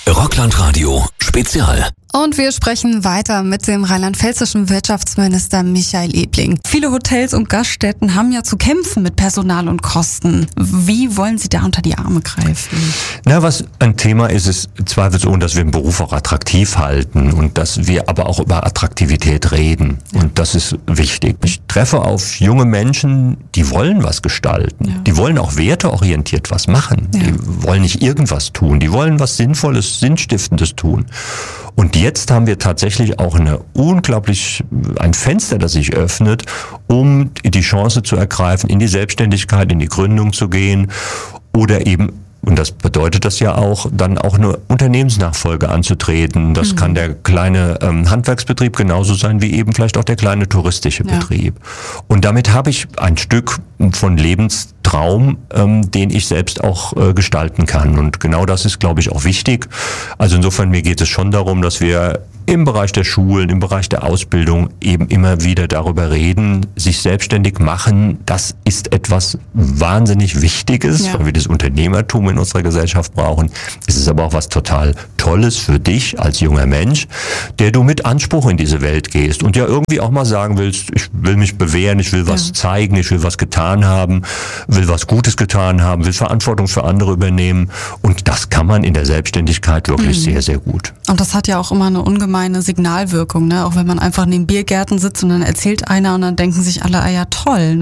Rockland-Radio Spezial. Und wir sprechen weiter mit dem rheinland-pfälzischen Wirtschaftsminister Michael Ebling. Viele Hotels und Gaststätten haben ja zu kämpfen mit Personal und Kosten. Wie wollen Sie da unter die Arme greifen? Was ein Thema ist, ist zweifelsohne, dass wir den Beruf auch attraktiv halten und dass wir aber auch über Attraktivität reden. Ja. Und das ist wichtig. Ich treffe auf junge Menschen, die wollen was gestalten. Ja. Die wollen auch werteorientiert was machen. Ja. Die wollen nicht irgendwas tun. Die wollen was Sinnvolles, Sinnstiftendes tun. Und jetzt haben wir tatsächlich auch ein Fenster, das sich öffnet, um die Chance zu ergreifen, in die Selbstständigkeit, in die Gründung zu gehen oder eben, und das bedeutet das ja auch, dann auch eine Unternehmensnachfolge anzutreten. Das kann der kleine Handwerksbetrieb genauso sein wie eben vielleicht auch der kleine touristische Betrieb. Und damit habe ich ein Stück von Lebenstraum, den ich selbst auch gestalten kann. Und genau das ist, glaube ich, auch wichtig. Also insofern, mir geht es schon darum, dass wir im Bereich der Schulen, im Bereich der Ausbildung eben immer wieder darüber reden, sich selbstständig machen. Das ist etwas wahnsinnig Wichtiges, weil wir das Unternehmertum in unserer Gesellschaft brauchen. Es ist aber auch was total Tolles für dich als junger Mensch, der du mit Anspruch in diese Welt gehst und ja irgendwie auch mal sagen willst, ich will mich bewähren, ich will was zeigen, ich will was getan haben, will was Gutes getan haben, will Verantwortung für andere übernehmen. Und das kann man in der Selbstständigkeit wirklich sehr, sehr gut. Und das hat ja auch immer eine ungemeine Signalwirkung, ne? Auch wenn man einfach neben Biergärten sitzt und dann erzählt einer und dann denken sich alle, ja toll.